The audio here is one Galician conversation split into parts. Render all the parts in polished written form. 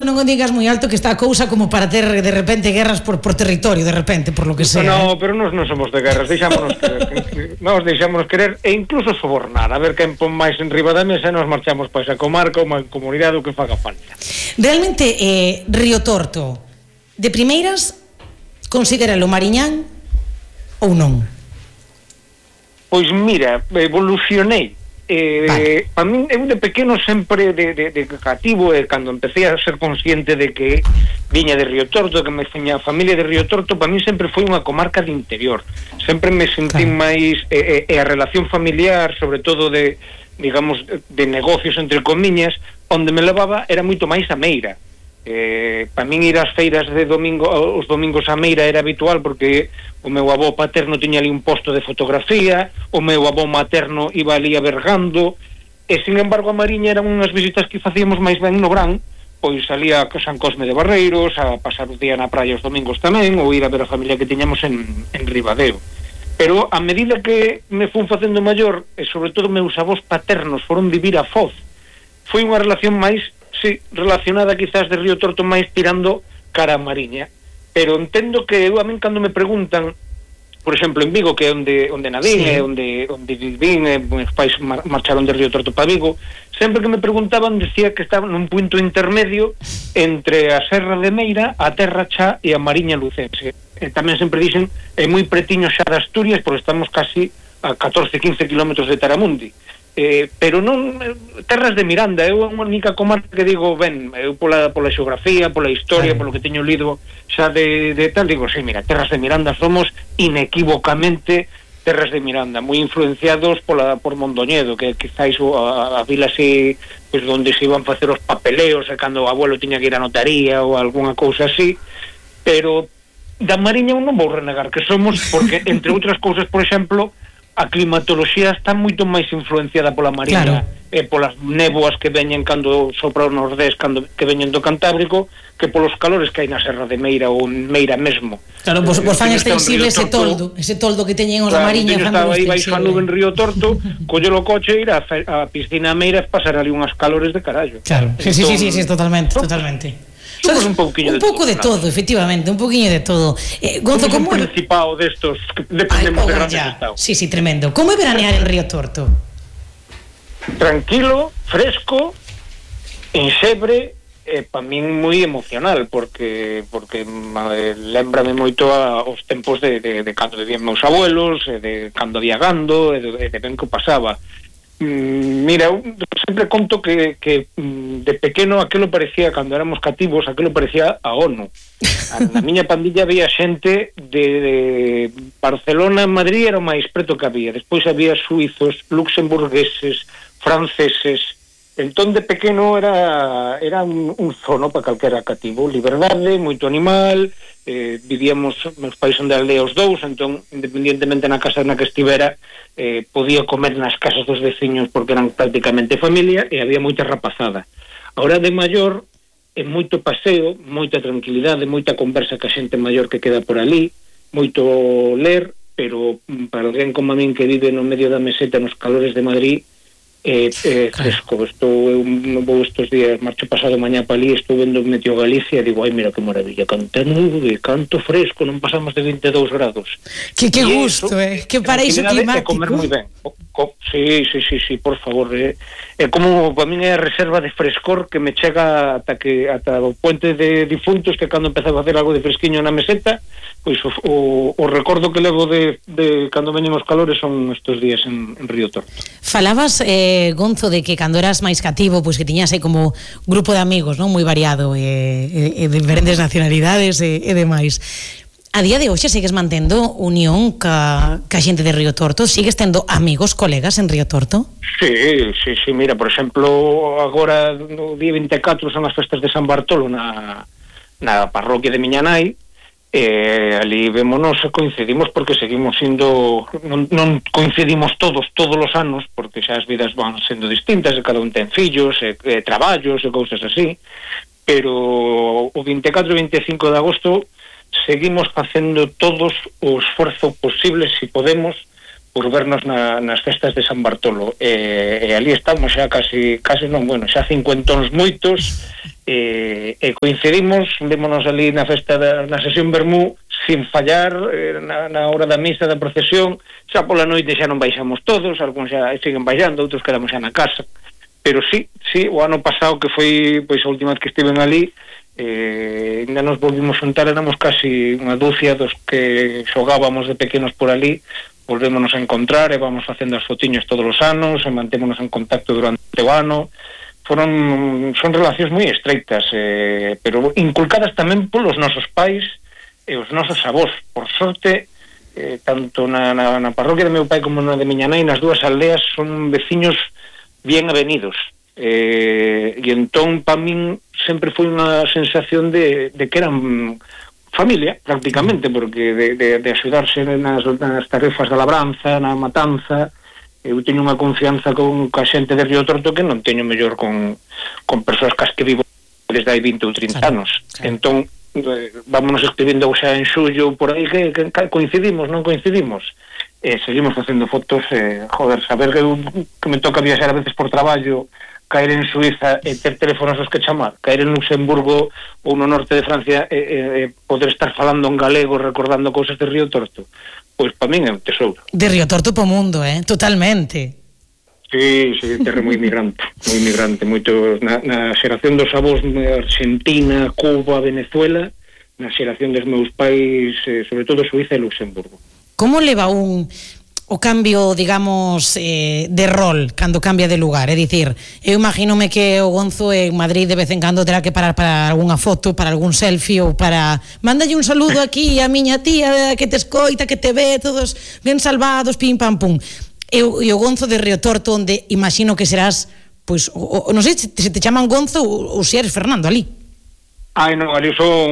non o digas moi alto, que está a cousa como para ter de repente guerras por territorio, de repente, por lo que sea. No, pero nós non somos de guerras, deixámonos querer. Nós deixámonos querer e incluso sobornar, a ver quen pon máis en riba da mesa e nos marchamos para esa comarca ou unha comunidade o que faga falta. Realmente, Río Torto, de primeiras, considéralo mariñán ou non? Pois mira, evolucionei. Vale. Para min, eu de pequeno sempre de cativo, cando empecé a ser consciente de que viña de Río Torto, que me fiña a familia de Río Torto, para min sempre foi unha comarca de interior. Sempre me sentí máis a relación familiar, sobre todo de, digamos, de negocios entre comiñas, onde me levaba era moito máis a Meira. Para min ir ás feiras de domingo, os domingos a Meira era habitual, porque o meu avó paterno tiña ali un posto de fotografía, o meu avó materno iba ali a Bergando, e sin embargo a Mariña eran unhas visitas que facíamos máis ben no verán, pois salía a San Cosme de Barreiros, a pasar o día na praia os domingos tamén, ou ir a ver a familia que tiñamos en Ribadeo. Pero a medida que me fun facendo maior, e sobre todo meus avós paternos foron vivir a Foz, foi unha relación máis, sí, relacionada quizás de Río Torto, máis tirando cara a Mariña. Pero entendo que eu a min cando me preguntan, por exemplo en Vigo, que é onde nadín, sí, onde vivín, meus pais marcharon de Río Torto para Vigo, sempre que me preguntaban decía que estaba nun punto intermedio entre a Serra de Meira, a Terra Chá e a Mariña Lucense. Tamén sempre dicen é moi pretiño xa de Asturias, porque estamos casi a 14-15 kilómetros de Taramundi. Pero non terras de Miranda, eu é unha única comarca que digo, ben, eu pola xeografía, pola historia, polo que teño lido xa de tal, digo, sí, mira, terras de Miranda somos inequívocamente terras de Miranda, moi influenciados por Mondoñedo, que quizáis a vila así, pois onde se iban facer os papeleos, e cando o abuelo tiña que ir a notaría ou algunha cousa así. Pero da Mariña eu non vou renegar que somos, porque entre outras cousas, por exemplo, a climatoloxía está moito máis influenciada pola Mariña, polas néboas que veñen cando sopra o nordés, que veñen do Cantábrico, que polos calores que hai na Serra de Meira ou Meira mesmo. Claro, vos fan extensible ese toldo que teñen os da Mariña. Estaba aí baixo a nube en Río Torto, coller o coche e ir a piscina a Meira e pasar ali unhas calores de carallo. Claro, sí, totalmente. Somos un pouco de todo, efectivamente, un pouquiño de todo. Gonzo, como un principado destos que dependemos de grandes estados. Sí, tremendo. Como é veranear en Río Torto? Tranquilo, fresco, enxebre, para min moi emocional, porque lembrame moito os tempos de cando vivían meus abuelos, de cando había gando, e de ben que pasaba. Mira, eu sempre conto que de pequeno aquilo parecía, cando éramos cativos, aquilo parecía a ONU. Na miña pandilla había xente de Barcelona, Madrid era o máis preto que había, despois había suizos, luxemburgueses, franceses. Entón de pequeno era un zono para calquera cativo, liberdade, moito animal, vivíamos, meus pais son de aldea os dous, entón independientemente na casa na que estivera, podía comer nas casas dos veciños porque eran prácticamente familia e había moita rapazada. Ahora de maior é moito paseo, moita tranquilidade, moita conversa ca xente maior que queda por ali, moito ler, pero para alguén como a min que vive no medio da meseta nos calores de Madrid, fresco. Eu vou estes días, marcho pasado mañá para ali, estou vendo Meteo Galicia e digo, ai, mira que maravilla, canta nube, canto fresco, non pasamos de 22 grados. Que gusto, que paraíso climático. Comer moi ben. Sí, por favor, é como, para min é a reserva de frescor que me chega ata o puente de difuntos, que cando empezaba a facer algo de fresquiño na meseta, pois o recordo que levo de cando veñen os calores son estes días en Río Torto. Falabas, Gonzo, de que cando eras máis cativo, pois que tiñas aí como grupo de amigos, non, moi variado, de diferentes nacionalidades e demais. A día de hoxe sigues mantendo unión ca xente de Río Torto? Sigues tendo amigos, colegas en Río Torto? Sí, mira, por exemplo, agora no día 24 son as festas de San Bartolo na parroquia de miña nai, ali vémonos e coincidimos porque seguimos sindo, non coincidimos todos os anos, porque xa as vidas van sendo distintas e cada un ten fillos e traballos e cousas así, pero o 24 e 25 de agosto seguimos facendo todos o esforzo posible, se podemos, por vernos nas festas de San Bartolo, e ali estamos xa casi non, bueno, xa cincuentóns moitos, coincidimos, vémonos ali na festa na sesión Bermú sin fallar, na hora da misa da procesión. Xa pola noite xa non baixamos todos, algúns xa siguen baixando, outros quedamos xa na casa, pero sí, o ano pasado que foi pois a última vez que estiven ali, ainda nos volvimos juntar, éramos casi unha dúcia dos que xogábamos de pequenos por ali, volvémonos a encontrar e vamos facendo as fotiños todos os anos e mantémonos en contacto durante o ano. Son relacións moi estreitas, pero inculcadas tamén polos nosos pais e os nosos avós. Por sorte, tanto na parroquia de meu pai como na de miña nai, nas dúas aldeas son veciños bien avenidos. E entón, pa min, sempre foi unha sensación de que eran familia, prácticamente, porque de axudarse nas tarefas da labranza, na matanza. Eu teño unha confianza con a xente de Río Torto que non teño mellor con persoas cas que vivo desde hai 20 ou 30 anos. Entón, vámonos escribindo xa en xullo por aí que coincidimos, non coincidimos. Seguimos facendo fotos, saber que me toca viaxar a veces por traballo, caer en Suiza e ter teléfonos aos que chamar, caer en Luxemburgo ou no norte de Francia e poder estar falando en galego recordando cousas de Río Torto, pois para min é un tesouro. De Río Torto po mundo, totalmente. Sí, terra moi migrante, moito na xeración dos avós Argentina, Cuba, Venezuela, na xeración dos meus pais, sobre todo Suiza e Luxemburgo. Como leva o cambio, digamos, de rol cando cambia de lugar? É dicir, eu imagínome que o Gonzo en Madrid de vez en cando terá que parar para algunha foto, para algún selfie ou para... Mándalle un saludo aquí a miña tía que te escoita, que te ve, todos ben salvados, pim pam pum. E o Gonzo de Río Torto, onde imagino que serás, pois, non sei se te chaman Gonzo ou se eres Fernando ali. Non, ali son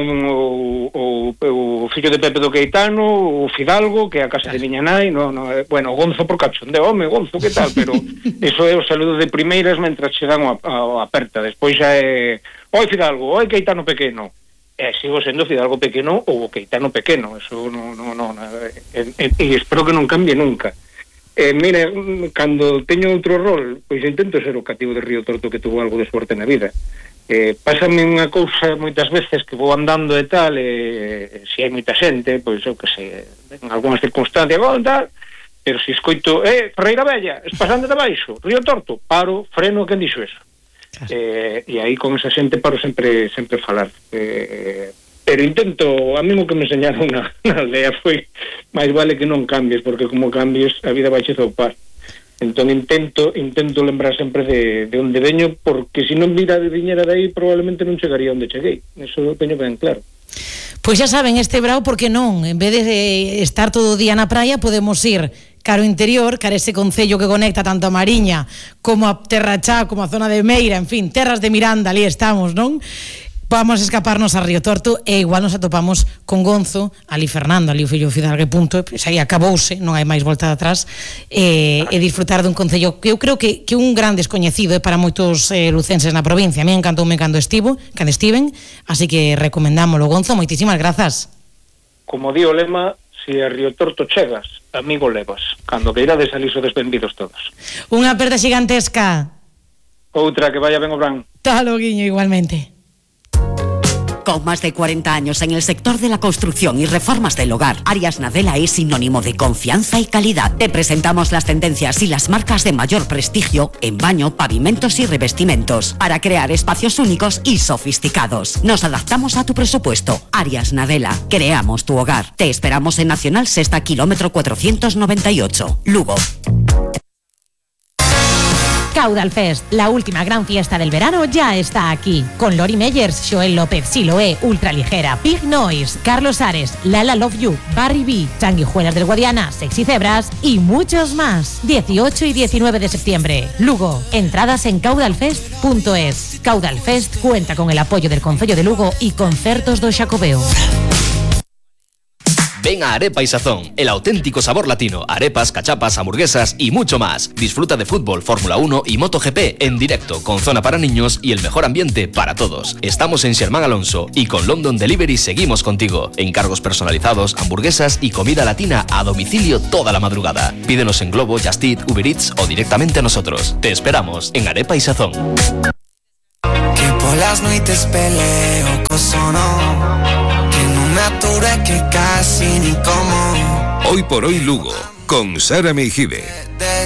o fillo de Pepe do Queitano, o Fidalgo, que é a casa de miña nai, bueno, Gonzo por cachondeo, Gonzo, que tal, pero eso é o saludo de primeiras mentras che dan a aperta, despois xa é oi Fidalgo, oi Queitano pequeno, sigo sendo Fidalgo pequeno ou Queitano pequeno, eso non, e espero que non cambie nunca. Mira, cando teño outro rol, pois intento ser o cativo de Río Torto que tuvo algo de suerte na vida. Pásame unha cousa moitas veces que vou andando e tal, se hai moita xente, pois eu que sei, en algunhas circunstancias tal, pero se escoito Ferreira Bella, es pasando de baixo, Río Torto, paro, freno, quen dixo eso? E aí con esa xente paro sempre falar, pero intento, a mí o que me enseñaron na aldea foi máis vale que non cambies, porque como cambies a vida vai che zoupar. Entón intento lembrar sempre de onde veño, porque se non viñera de aí probablemente non chegaría onde cheguei, eso lo teño ben claro. Pois xa saben, este brao, porque non, en vez de estar todo o día na praia, podemos ir cara ao interior, cara ese concello que conecta tanto a Mariña como a Terra Chá, como a zona de Meira, en fin, terras de Miranda, ali estamos, non? Vamos a escaparnos a Río Torto e igual nos atopamos con Gonzo, ali Fernando, ali o fillo Fidalgo, punto, pois aí acabouse, non hai máis volta atrás, e disfrutar dun concello que eu creo que un gran descoñecido para moitos lucenses na provincia. A mí encantoume cando estiven, así que recomendámoslo. Gonzo, moitísimas grazas. Como di o lema, se a Río Torto chegas, amigo levas. Cando queirades salís sodes benvidos todos. Unha aperta xigantesca. Outra, que vaya ben o Bran. Tá loguiño, igualmente. Con más de 40 años en el sector de la construcción y reformas del hogar, Arias Nadella es sinónimo de confianza y calidad. Te presentamos las tendencias y las marcas de mayor prestigio en baño, pavimentos y revestimientos para crear espacios únicos y sofisticados. Nos adaptamos a tu presupuesto. Arias Nadella, creamos tu hogar. Te esperamos en Nacional Sexta, kilómetro 498, Lugo. Caudal Fest, la última gran fiesta del verano, ya está aquí. Con Lori Meyers, Joel López, Siloé, Ultraligera, Big Noise, Carlos Ares, Lala Love You, Barry B, Sanguijuelas del Guadiana, Sexy Cebras y muchos más. 18 y 19 de septiembre, Lugo. Entradas en caudalfest.es. Caudal Fest cuenta con el apoyo del Concello de Lugo y Concertos do Xacobeo. Ven a Arepa y Sazón, el auténtico sabor latino. Arepas, cachapas, hamburguesas y mucho más. Disfruta de fútbol, Fórmula 1 y MotoGP en directo, con zona para niños y el mejor ambiente para todos. Estamos en Xermán Alonso y con London Delivery seguimos contigo. Encargos personalizados, hamburguesas y comida latina a domicilio toda la madrugada. Pídenos en Globo, Just Eat, Uber Eats o directamente a nosotros. Te esperamos en Arepa y Sazón. las noites peleo co sono, que non me ature que casi ni como. Hoy por hoy Lugo, con Sara Meijide.